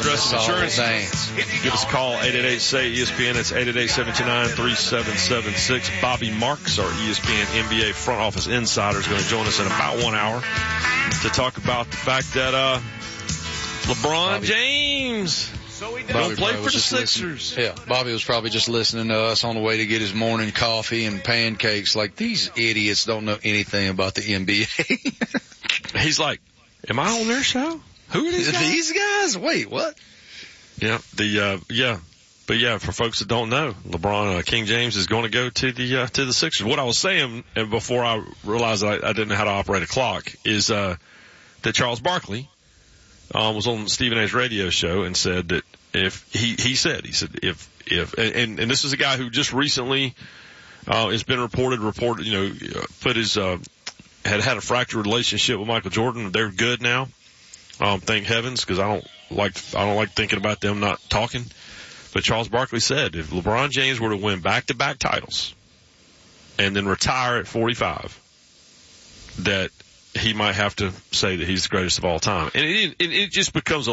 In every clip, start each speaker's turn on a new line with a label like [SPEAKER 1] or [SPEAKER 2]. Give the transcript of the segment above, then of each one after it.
[SPEAKER 1] Progressive Insurance. Give us a call, 888-SAY-ESPN. It's 888-729-3776. Bobby Marks, our ESPN NBA front office insider, is going to join us in about 1 hour to talk about the fact that LeBron James don't play for the Sixers.
[SPEAKER 2] Yeah, Bobby was probably just listening to us on the way to get his morning coffee and pancakes. Like, these idiots don't know anything about the NBA.
[SPEAKER 1] He's like, am I on their show? Who are these guys?
[SPEAKER 2] These guys? Wait, what?
[SPEAKER 1] Yeah, But yeah, for folks that don't know, LeBron, King James is going to go to the Sixers. What I was saying, and before I realized that I didn't know how to operate a clock, is that Charles Barkley was on Stephen A's radio show and said that if he said if this is a guy who just recently it's been reported, put his had a fractured relationship with Michael Jordan. They're good now. Thank heavens, because I don't like thinking about them not talking. But Charles Barkley said if LeBron James were to win back-to-back titles and then retire at 45, that he might have to say that he's the greatest of all time. And it just becomes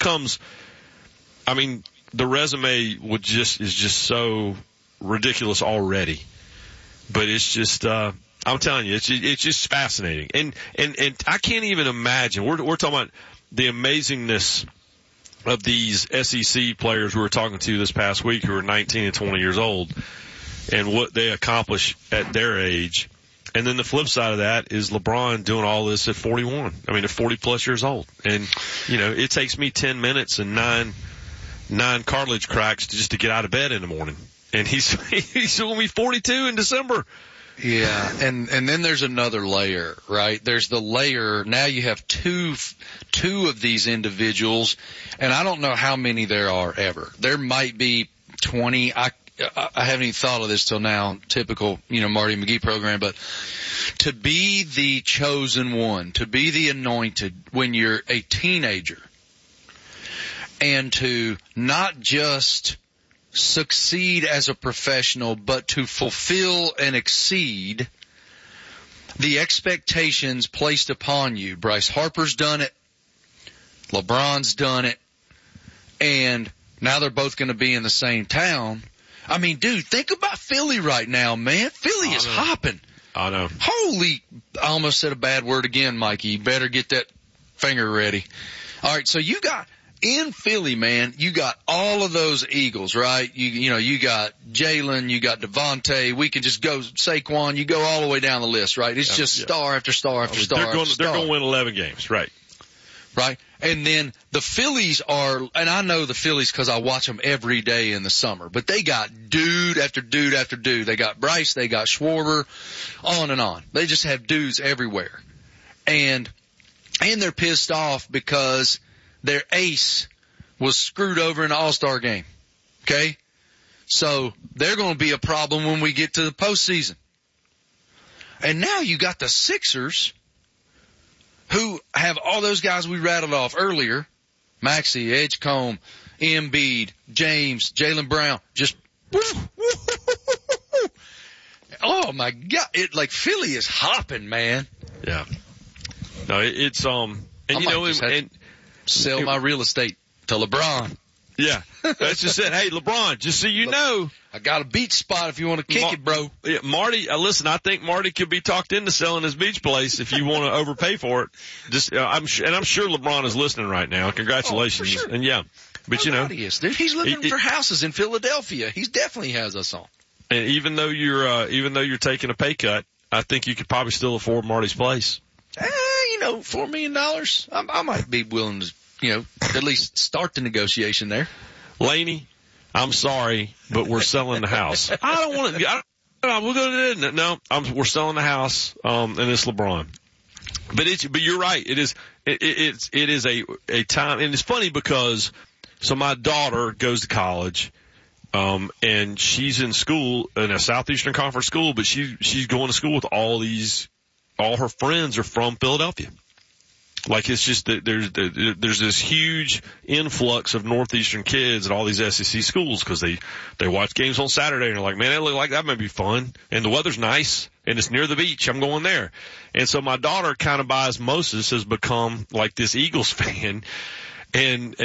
[SPEAKER 1] I mean, the resume is just so ridiculous already. But it's just, I'm telling you, it's just fascinating. And I can't even imagine, we're talking about the amazingness of these SEC players we were talking to this past week who are 19 and 20 years old and what they accomplish at their age. And then the flip side of that is LeBron doing all this at 41. I mean, at 40 plus years old. And, it takes me 10 minutes and nine cartilage cracks just to get out of bed in the morning. And he's going to be 42 in December.
[SPEAKER 2] Yeah, and then there's another layer, right? There's the layer, now you have two of these individuals, and I don't know how many there are ever. There might be 20, I haven't even thought of this till now, typical, Marty McGee program, but to be the chosen one, to be the anointed when you're a teenager, and to not just succeed as a professional, but to fulfill and exceed the expectations placed upon you. Bryce Harper's done it. LeBron's done it. And now they're both going to be in the same town. I mean, dude, think about Philly right now, man. Philly is hopping.
[SPEAKER 1] I know.
[SPEAKER 2] I almost said a bad word again, Mikey. You better get that finger ready. All right, so you got... in Philly, man, you got all of those Eagles, right? You got Jalen, you got Devontae. We can just go Saquon. You go all the way down the list, right? It's just star after star after star after star.
[SPEAKER 1] They're going to win 11 games, right?
[SPEAKER 2] Right. And then the Phillies are, and I know the Phillies because I watch them every day in the summer, but they got dude after dude after dude. They got Bryce, they got Schwarber, on and on. They just have dudes everywhere. And they're pissed off because their ace was screwed over in the All-Star game. Okay? So they're going to be a problem when we get to the postseason. And now you got the Sixers, who have all those guys we rattled off earlier. Maxey, Edgecombe, Embiid, James, Jaylen Brown. Just, oh my God. Philly is hopping, man.
[SPEAKER 1] Yeah. No, it's, and
[SPEAKER 2] sell my real estate to LeBron.
[SPEAKER 1] Yeah, that's just it. Hey, LeBron, just so you know,
[SPEAKER 2] I got a beach spot if you want to kick it, bro.
[SPEAKER 1] Yeah, Marty, listen, I think Marty could be talked into selling his beach place if you want to overpay for it. I'm sure LeBron is listening right now. Congratulations.
[SPEAKER 2] Oh, for sure.
[SPEAKER 1] And yeah, but
[SPEAKER 2] he is, dude. He's looking for houses in Philadelphia. He definitely has us on.
[SPEAKER 1] And even though you're taking a pay cut, I think you could probably still afford Marty's place.
[SPEAKER 2] $4 million. I might be willing to, at least start the negotiation there.
[SPEAKER 1] Laney, I'm sorry, but we're selling the house. I don't want to. We'll go to no. We're selling the house, and it's LeBron. But you're right. It is a time, and it's funny because so my daughter goes to college, and she's in school in a Southeastern Conference school, but she's going to school with all her friends are from Philadelphia. Like it's just that there's this huge influx of Northeastern kids at all these SEC schools because they watch games on Saturday and they're like, man, that look like that might be fun. And the weather's nice and it's near the beach. I'm going there. And so my daughter kind of by osmosis has become like this Eagles fan. And